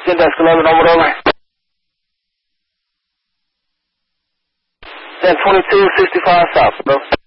Syntax 11, over over. 1022, 65 south, bro.